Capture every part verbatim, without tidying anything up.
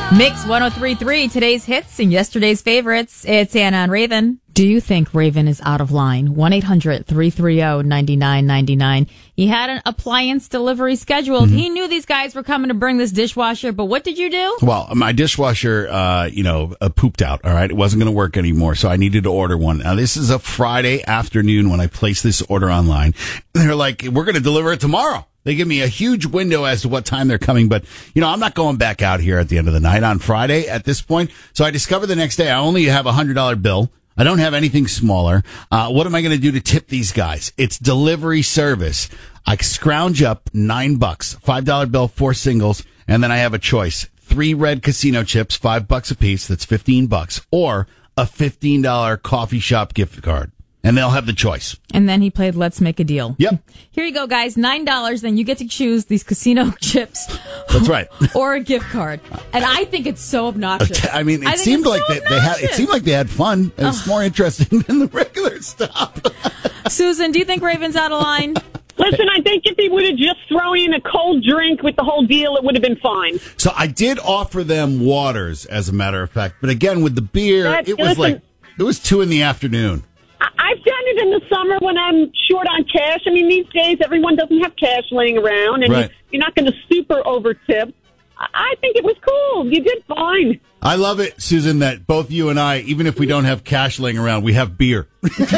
Mix one oh three point three, today's hits and yesterday's favorites. It's Anna and Raven. Do you think Raven is out of line? one eight hundred three three zero nine nine nine nine. He had an appliance delivery scheduled. Mm-hmm. He knew these guys were coming to bring this dishwasher, but what did you do? Well, my dishwasher, uh, you know, uh, pooped out, all right? It wasn't going to work anymore, so I needed to order one. Now, this is a Friday afternoon when I placed this order online. They're like, we're going to deliver it tomorrow. They give me a huge window as to what time they're coming, but, you know, I'm not going back out here at the end of the night on Friday at this point. So I discovered the next day I only have a one hundred dollar bill. I don't have anything smaller. Uh, what am I going to do to tip these guys? It's delivery service. I scrounge up nine bucks, five dollar bill, four singles, and then I have a choice. Three red casino chips, five bucks a piece. That's fifteen bucks, or a fifteen dollar coffee shop gift card. And they'll have the choice. And then he played Let's Make a Deal. Yep. Here you go, guys. nine dollars. Then you get to choose these casino chips. That's right. Or a gift card. And I think it's so obnoxious. I mean, it I seemed like so they, they had. It seemed like they had fun. And it's more interesting than the regular stuff. Susan, do you think Raven's out of line? Listen, I think if he would have just thrown in a cold drink with the whole deal, it would have been fine. So I did offer them waters, as a matter of fact. But again, with the beer, That, it was listen, like, it was two in the afternoon. I've done it in the summer when I'm short on cash. I mean, these days, everyone doesn't have cash laying around, and Right. you're not going to super over tip. I think it was cool. You did fine. I love it, Susan, that both you and I, even if we don't have cash laying around, we have beer.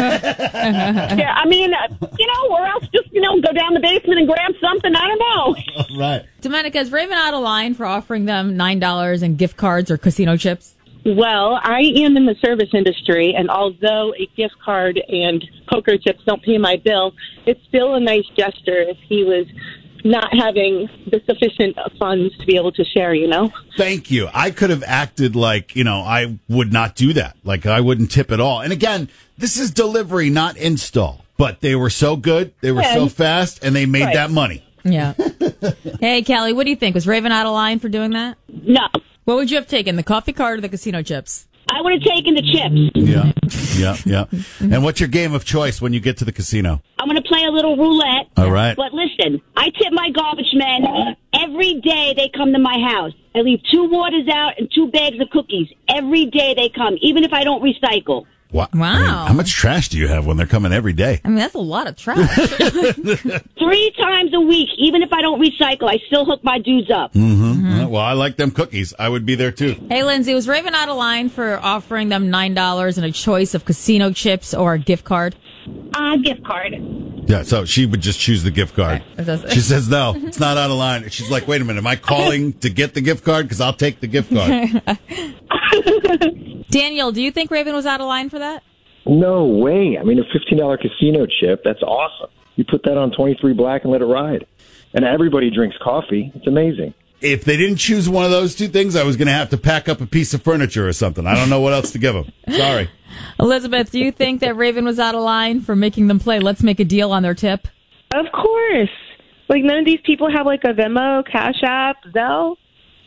Yeah, I mean, uh, you know, or else just, you know, go down the basement and grab something. I don't know. Right. Domenica, is Raven out of line for offering them nine dollars in gift cards or casino chips? Well, I am in the service industry, and although a gift card and poker chips don't pay my bill, it's still a nice gesture if he was not having the sufficient funds to be able to share, you know? Thank you. I could have acted like, you know, I would not do that. Like, I wouldn't tip at all. And again, this is delivery, not install. But they were so good, they were Yeah. so fast, and they made Right. that money. Yeah. Hey, Kelly, what do you think? Was Raven out of line for doing that? No. What would you have taken, the coffee card or the casino chips? I would have taken the chips. Yeah, yeah, yeah. And what's your game of choice when you get to the casino? I'm going to play a little roulette. All right. But listen, I tip my garbage men. Every day they come to my house. I leave two waters out and two bags of cookies. Every day they come, even if I don't recycle. Wow. Wow. I mean, how much trash do you have when they're coming every day? I mean, that's a lot of trash. Three times a week, even if I don't recycle, I still hook my dudes up. Mm-hmm. Uh, well, I like them cookies. I would be there too. Hey, Lindsay, was Raven out of line for offering them nine dollars and a choice of casino chips or a gift card? Uh, gift card. Yeah, so she would just choose the gift card. Okay. She says, no, it's not out of line. She's like, wait a minute, am I calling to get the gift card? Because I'll take the gift card. Daniel, do you think Raven was out of line for that? No way. I mean, a fifteen dollar casino chip, that's awesome. You put that on twenty-three Black and let it ride. And everybody drinks coffee. It's amazing. If they didn't choose one of those two things, I was going to have to pack up a piece of furniture or something. I don't know what else to give them. Sorry. Elizabeth, do you think that Raven was out of line for making them play Let's Make a Deal on their tip? Of course. Like, none of these people have, like, a Venmo, Cash App, Zelle.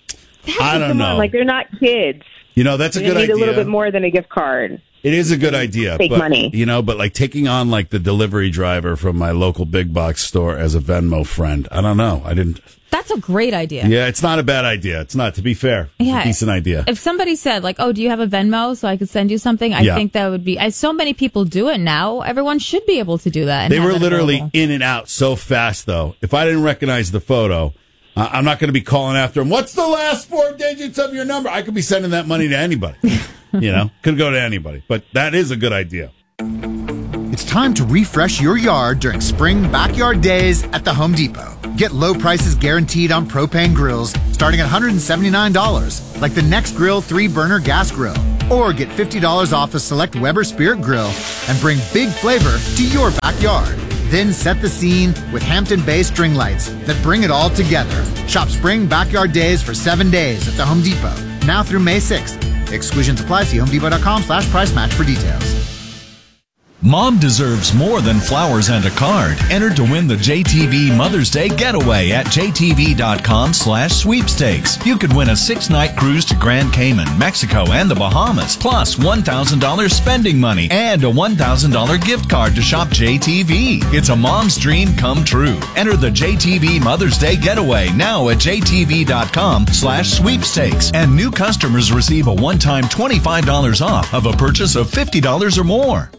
I don't Come know. on, like, they're not kids. You know, that's a They good need idea. a little bit more than a gift card. It is a good idea. Fake but, money. You know, but like taking on like the delivery driver from my local big box store as a Venmo friend. I don't know. I didn't. That's a great idea. Yeah, it's not a bad idea. It's not, to be fair. It's Yeah. a decent idea. If somebody said, like, oh, do you have a Venmo so I could send you something? I Yeah. think that would be, as so many people do it now, everyone should be able to do that. And They have were it literally available. in and out so fast, though. If I didn't recognize the photo, uh, I'm not going to be calling after them. What's the last four digits of your number? I could be sending that money to anybody. You know, could go to anybody. But that is a good idea. It's time to refresh your yard during spring backyard days at the Home Depot. Get low prices guaranteed on propane grills starting at one hundred seventy-nine dollars, like the Next Grill three burner gas grill. Or get fifty dollars off a select Weber Spirit grill and bring big flavor to your backyard. Then set the scene with Hampton-based string lights that bring it all together. Shop spring backyard days for seven days at the Home Depot, now through May sixth. Exclusions apply. See homedepot.com slash price match for details. Mom deserves more than flowers and a card. Enter to win the J T V Mother's Day Getaway at J T V dot com slash sweepstakes. You could win a six-night cruise to Grand Cayman, Mexico, and the Bahamas, plus one thousand dollars spending money and a one thousand dollars gift card to shop J T V. It's a mom's dream come true. Enter the J T V Mother's Day Getaway now at J T V dot com slash sweepstakes. And new customers receive a one-time twenty-five dollars off of a purchase of fifty dollars or more.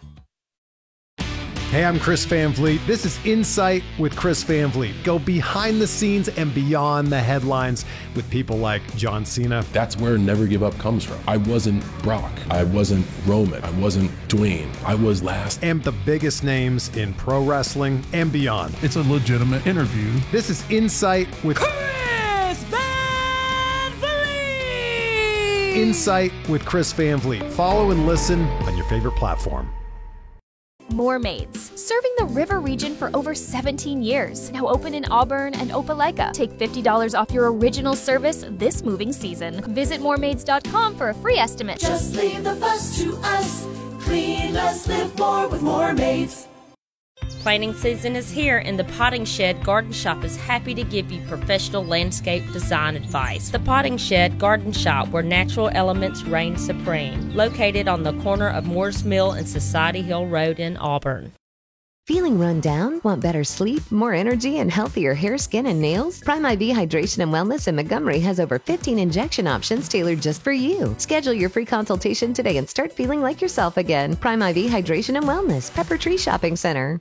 Hey, I'm Chris Van Vliet. This is Insight with Chris Van Vliet. Go behind the scenes and beyond the headlines with people like John Cena. That's where Never Give Up comes from. I wasn't Brock. I wasn't Roman. I wasn't Dwayne. I was last. And the biggest names in pro wrestling and beyond. It's a legitimate interview. This is Insight with Chris Van Vliet. Insight with Chris Van Vliet. Follow and listen on your favorite platform. More Maids, serving the River region for over seventeen years. Now open in Auburn and Opelika. Take fifty dollars off your original service this moving season. Visit more maids dot com for a free estimate. Just leave the fuss to us. Clean less, live more with More Maids. Planting season is here, and the Potting Shed Garden Shop is happy to give you professional landscape design advice. The Potting Shed Garden Shop, where natural elements reign supreme. Located on the corner of Moores Mill and Society Hill Road in Auburn. Feeling run down? Want better sleep, more energy, and healthier hair, skin, and nails? Prime I V Hydration and Wellness in Montgomery has over fifteen injection options tailored just for you. Schedule your free consultation today and start feeling like yourself again. Prime I V Hydration and Wellness, Pepper Tree Shopping Center.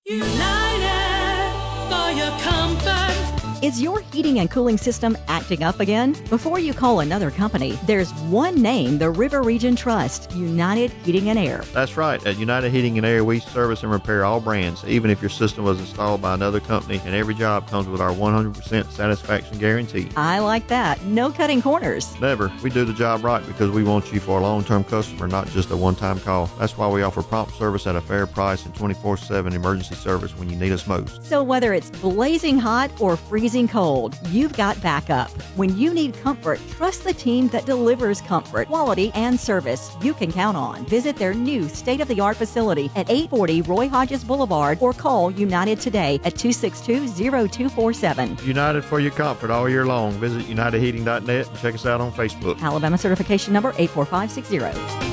United for your comfort. Is your heating and cooling system acting up again? Before you call another company, there's one name the River Region trusts: United Heating and Air. That's right. At United Heating and Air, we service and repair all brands, even if your system was installed by another company, and every job comes with our one hundred percent satisfaction guarantee. I like that. No cutting corners. Never. We do the job right because we want you for a long-term customer, not just a one-time call. That's why we offer prompt service at a fair price and twenty-four seven emergency service when you need us most. So whether it's blazing hot or freezing cold, you've got backup. When you need comfort, trust the team that delivers comfort, quality, and service you can count on. Visit their new state-of-the-art facility at eight forty Roy Hodges Boulevard or call United today at two six two, zero two four seven. United for your comfort all year long. Visit united heating dot net and check us out on Facebook. Alabama certification number eight four five six zero.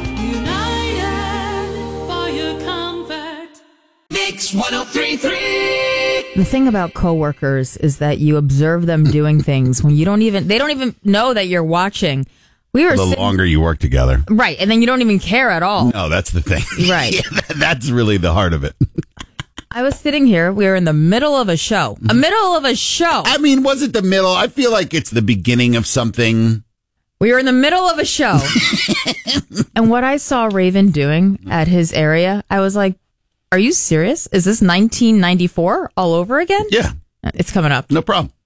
United for your comfort. Mix one oh three point three. The thing about coworkers is that you observe them doing things when you don't even, they don't even know that you're watching. We were the sitting, longer you work together. Right. And then you don't even care at all. No, that's the thing. Right. Yeah, that's really the heart of it. I was sitting here. We were in the middle of a show. A middle of a show. I mean, was it the middle? I feel like it's the beginning of something. We were in the middle of a show. And what I saw Raven doing at his area, I was like, are you serious? Is this nineteen ninety-four all over again? Yeah. It's coming up. No problem.